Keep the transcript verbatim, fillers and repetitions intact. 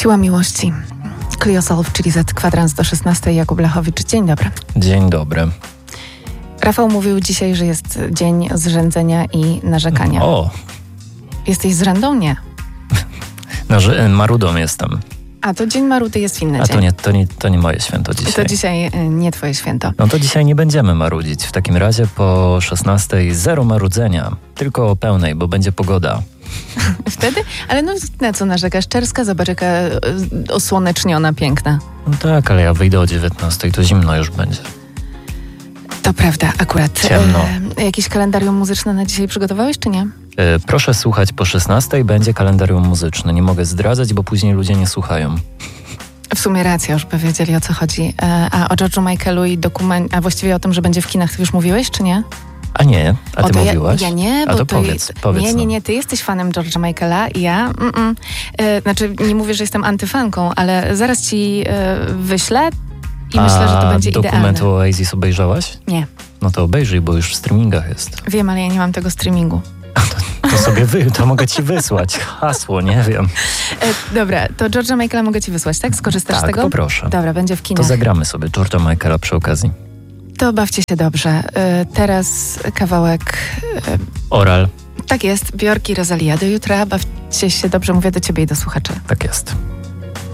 Siła miłości. Clio Solve, czyli Z kwadrans do szesnastej. Jakub Lechowicz. Dzień dobry. Dzień dobry. Rafał mówił dzisiaj, że jest dzień zrzędzenia i narzekania. O! Jesteś zrzędą? Nie. No, że marudą jestem. A to dzień marudy jest inny A dzień. to nie, to, nie, to nie moje święto dzisiaj. To dzisiaj y, nie twoje święto. No to dzisiaj nie będziemy marudzić. W takim razie po szesnastej zero marudzenia. Tylko o pełnej, bo będzie pogoda. Wtedy? Ale no na co narzekasz? Czerska, zobacz jaka y, osłoneczniona, piękna. No tak, ale ja wyjdę o dziewiętnastej, to zimno już będzie. To prawda, akurat. Ciemno. E, jakieś kalendarium muzyczne na dzisiaj przygotowałeś, czy nie? Yy, proszę słuchać, po szesnastej będzie kalendarium muzyczne. Nie mogę zdradzać, bo później ludzie nie słuchają. W sumie racja, już by wiedzieli, o co chodzi. E, a o George'u Michaelu i dokument... A właściwie o tym, że będzie w kinach, ty już mówiłeś, czy nie? A nie? A ty o, mówiłaś? Ja, ja nie, bo A to ty, powiedz, powiedz Nie, nie, nam. nie, ty jesteś fanem George'a Michaela i ja... Mm-mm. E, znaczy, nie mówię, że jestem antyfanką, ale zaraz ci e, wyślę i A myślę, że to będzie dokument idealne. o Oasis obejrzałaś? Nie. No to obejrzyj, bo już w streamingach jest. Wiem, ale ja nie mam tego streamingu. To sobie wy, to mogę ci wysłać. Hasło, nie wiem. E, dobra, to George'a Michaela mogę ci wysłać, tak? Skorzystasz Tak, z tego? poproszę. Dobra, będzie w kinach. To zagramy sobie George'a Michaela przy okazji. To bawcie się dobrze. E, teraz kawałek... E, Oral. tak jest, Bjork i Rosalia. Do jutra, bawcie się dobrze, mówię do ciebie i do słuchaczy. Tak jest.